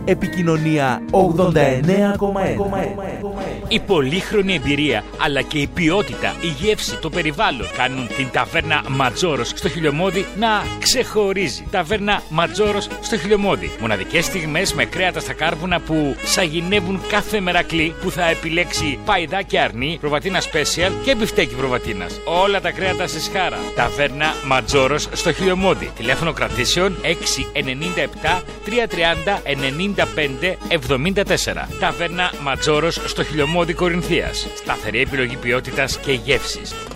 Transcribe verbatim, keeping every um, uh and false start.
Επικοινωνία ογδόντα εννέα κόμμα ένα. Η πολύχρονη εμπειρία αλλά και η ποιότητα, η γεύση, το περιβάλλον κάνουν την ταβέρνα Ματζόρος στο Χιλιομώδη να ξεχωρίζει. Ταβέρνα Ματζόρος στο Χιλιομώδη. Μοναδικές στιγμές με κρέατα στα κάρβουνα που σαγηνεύουν κάθε μερακλή που θα επιλέξει παϊδάκι αρνί, προβατίνα special και μπιφτέκι προβατίνας. Όλα τα κρέατα σε σχάρα. Ταβέρνα Ματζόρος στο Χιλιομώδη. Τηλέφωνο κρατήσεων έξι εννιά επτά τρία τρία εννιά πέντε εβδομήντα τέσσερα. Ταβέρνα Ματζόρος στο Χιλιομώδη Κορινθίας. Σταθερή επιλογή ποιότητας και γεύσης.